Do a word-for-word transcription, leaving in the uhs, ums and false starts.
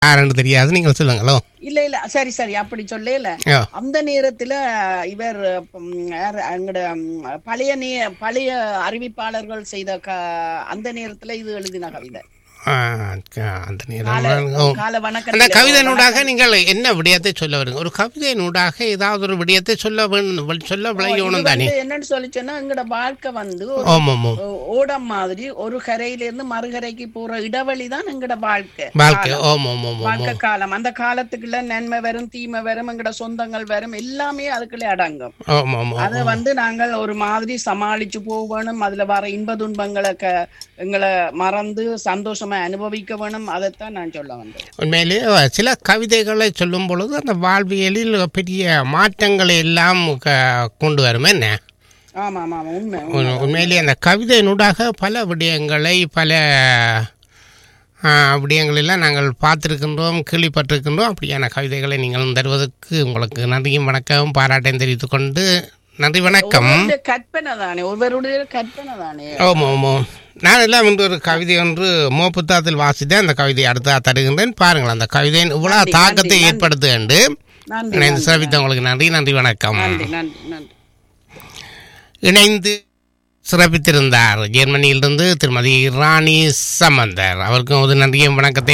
யாருன்னு தெரியாது, நீங்கள் சொல்லுங்களோ. இல்ல இல்ல சரி சரி அப்படி சொல்லல. அந்த நேரத்துல இவர் எங்கட பழைய நே பழைய அறிவிப்பாளர்கள் செய்த அந்த நேரத்துல இது எழுதின கவிதை. அந்த அந்த கவிதையினூடாக நீங்கள் என்ன விடயத்தை சொல்ல வருங்க? ஒரு கவிதையினூடாக ஏதாவது ஒரு விடயத்தை சொல்ல சொல்ல விளையணும் தானே. என்னன்னு சொல்லி சொன்னா எங்கட வாழ்க்கை வந்து ஓடம் மாதிரி ஒரு கரையில இருந்து மறுகரைக்கு போற இடைவெளி தான் எங்கட வாழ்க்கை வாழ்க்கை வாழ்க்கை காலம். அந்த காலத்துக்குள்ள நன்மை வரும், தீமை வரும், எங்கட சொந்தங்கள் வரும், எல்லாமே அதுக்குள்ளே அடங்கும். அதை வந்து நாங்கள் ஒரு மாதிரி சமாளிச்சு போகணும். அதுல வர இன்ப துன்பங்களை எங்களை மறந்து சந்தோஷம் அனுபவிக்க வேணும். அதைத்தான் நான் சொல்ல வந்தேன். உண்மையிலேயே சில கவிதைகளை சொல்லும் பொழுது அந்த வாழ்வியலில் பெரிய மாற்றங்களை எல்லாம் கொண்டு வரும். என்ன? ஆமா ஆமா உண்மை. உண்மையிலேயே அந்த கவிதையினூடாக பல விடயங்களை பல விடயங்களெல்லாம் நாங்கள் பார்த்துருக்கின்றோம், கேள்விப்பட்டிருக்கின்றோம். அப்படியான கவிதைகளை நீங்கள் தருவதற்கு உங்களுக்கு நன்றியும் வணக்கம் பாராட்டையும் தெரிவித்துக் கொண்டு நன்றி வணக்கம். கற்பனை தானே, ஒருவருடைய கற்பனை தானே. ஆமா ஆமா. நான் எல்லாம் இன்று ஒரு கவிதை ஒன்று மோ புத்தகத்தில் வாசித்தேன். அந்த கவிதையை அடுத்த தருகின்றேன். பாருங்கள், அந்த கவிதை இவ்வளவு தாக்கத்தை ஏற்படுத்துகின்று இணைந்து சிறப்பித்தவங்களுக்கு நன்றி. நன்றி வணக்கம். இணைந்து சிறப்பித்திருந்தார் ஜெர்மனியிலிருந்து திருமதி ராணி சம்பந்தர். அவருக்கும் ஒரு நன்றியும் வணக்கத்தை